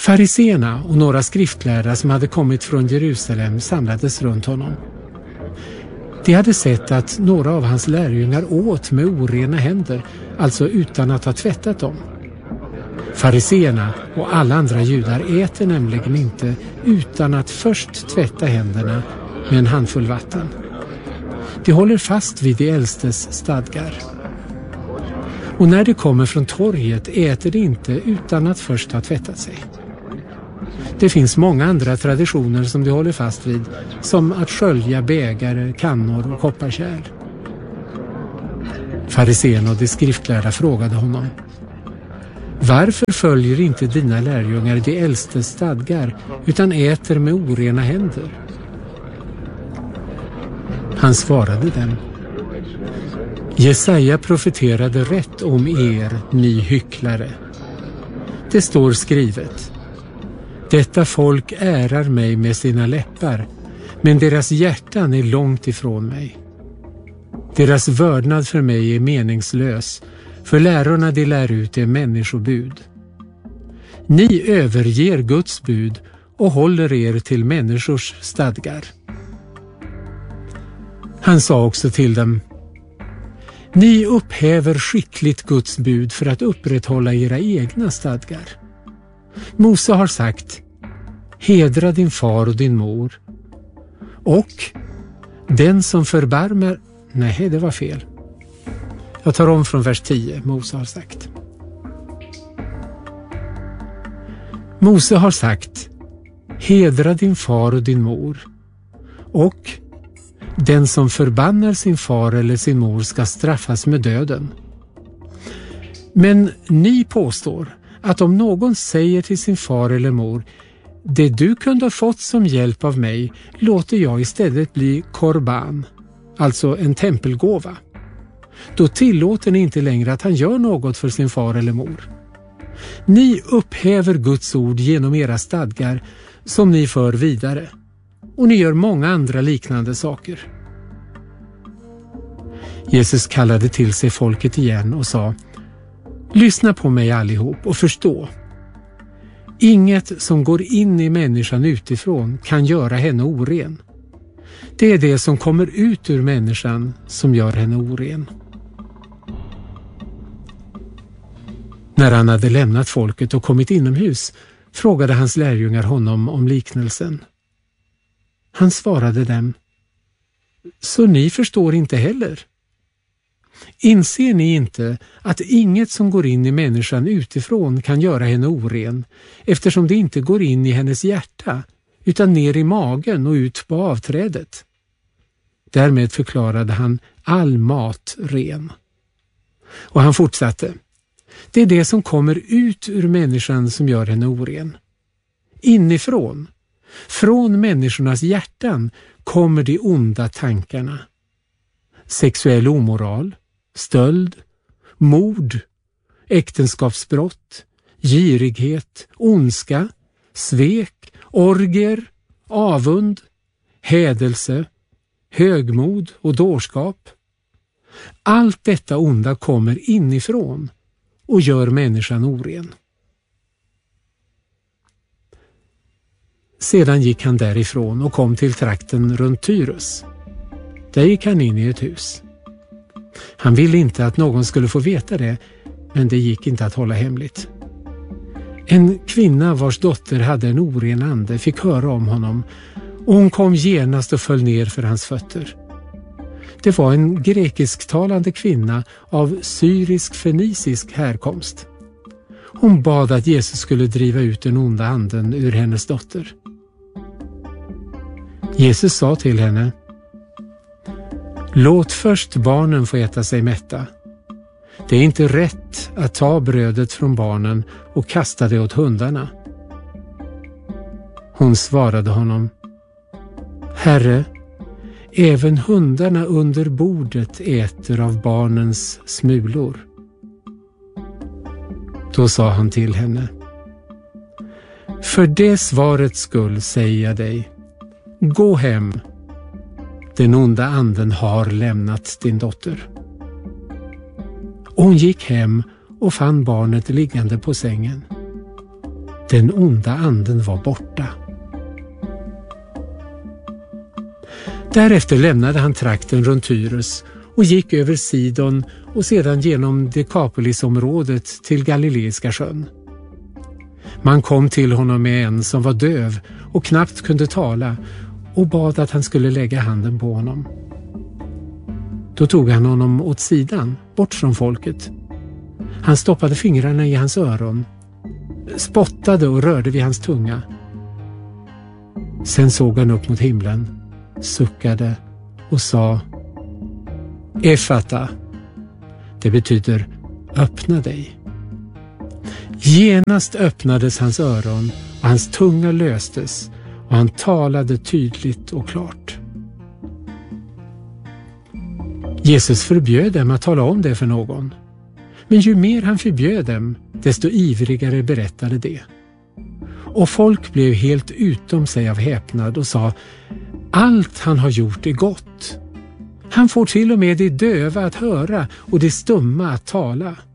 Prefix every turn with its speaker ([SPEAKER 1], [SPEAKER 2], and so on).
[SPEAKER 1] Fariséerna och några skriftlärda som hade kommit från Jerusalem samlades runt honom. De hade sett att några av hans lärjungar åt med orena händer, alltså utan att ha tvättat dem. Fariséerna och alla andra judar äter nämligen inte utan att först tvätta händerna med en handfull vatten. De håller fast vid de äldstes stadgar. Och när de kommer från torget äter de inte utan att först ha tvättat sig. Det finns många andra traditioner som de håller fast vid, som att skölja bägare, kannor och kopparkärl. Fariséerna och de skriftlärda frågade honom: varför följer inte dina lärjungar de äldstes stadgar utan äter med orena händer? Han svarade dem: Jesaja profeterade rätt om er, ni hycklare. Det står skrivet: detta folk ärar mig med sina läppar, men deras hjärtan är långt ifrån mig. Deras vördnad för mig är meningslös, för lärorna de lär ut är människobud. Ni överger Guds bud och håller er till människors stadgar. Han sa också till dem: ni upphäver skickligt Guds bud för att upprätthålla era egna stadgar. Mose har sagt: hedra din far och din mor. Och den som förbarmar... Nej, det var fel. Jag tar om från vers 10. Mose har sagt: Mose har sagt: hedra din far och din mor. Och den som förbannar sin far eller sin mor ska straffas med döden. Men ni påstår att om någon säger till sin far eller mor: det du kunde ha fått som hjälp av mig låter jag istället bli korban, alltså en tempelgåva. Då tillåter ni inte längre att han gör något för sin far eller mor. Ni upphäver Guds ord genom era stadgar som ni för vidare. Och ni gör många andra liknande saker. Jesus kallade till sig folket igen och sa: lyssna på mig allihop och förstå. Inget som går in i människan utifrån kan göra henne oren. Det är det som kommer ut ur människan som gör henne oren. När han hade lämnat folket och kommit inomhus frågade hans lärjungar honom om liknelsen. Han svarade dem: så ni förstår inte heller? Inser ni inte att inget som går in i människan utifrån kan göra henne oren, eftersom det inte går in i hennes hjärta utan ner i magen och ut på avträdet? Därmed förklarade han all mat ren. Och han fortsatte: det är det som kommer ut ur människan som gör henne oren. Inifrån, från människornas hjärtan, kommer de onda tankarna. Sexuell omoral, stöld, mord, äktenskapsbrott, girighet, ondska, svek, orger, avund, hädelse, högmod och dårskap. Allt detta onda kommer inifrån och gör människan oren. Sedan gick han därifrån och kom till trakten runt Tyrus. Där gick han in i ett hus. Han ville inte att någon skulle få veta det, men det gick inte att hålla hemligt. En kvinna vars dotter hade en oren ande fick höra om honom, och hon kom genast och föll ner för hans fötter. Det var en grekisktalande kvinna av syrisk-fenicisk härkomst. Hon bad att Jesus skulle driva ut den onda anden ur hennes dotter. Jesus sa till henne: låt först barnen få äta sig mätta. Det är inte rätt att ta brödet från barnen och kasta det åt hundarna. Hon svarade honom: Herre, även hundarna under bordet äter av barnens smulor. Då sa han till henne: för det svarets skull säger jag dig, gå hem. Den onda anden har lämnat din dotter. Och hon gick hem och fann barnet liggande på sängen. Den onda anden var borta. Därefter lämnade han trakten runt Tyrus och gick över Sidon och sedan genom Dekapolisområdet till Galileiska sjön. Man kom till honom med en som var döv och knappt kunde tala och bad att han skulle lägga handen på honom. Då tog han honom åt sidan, bort från folket. Han stoppade fingrarna i hans öron, spottade och rörde vid hans tunga. Sen såg han upp mot himlen, suckade och sa: Efata. Det betyder öppna dig. Genast öppnades hans öron och hans tunga löstes och han talade tydligt och klart. Jesus förbjöd dem att tala om det för någon. Men ju mer han förbjöd dem, desto ivrigare berättade det. Och folk blev helt utom sig av häpnad och sa: allt han har gjort är gott. Han får till och med de döva att höra och de stumma att tala.